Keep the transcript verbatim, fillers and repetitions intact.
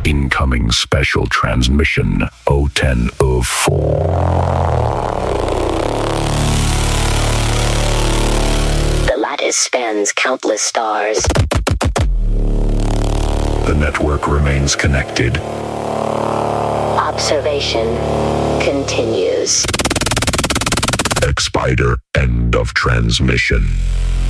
Incoming special transmission oh ten oh four. The lattice spans countless stars. The network remains connected. Observation continues. X-Spider, end of transmission.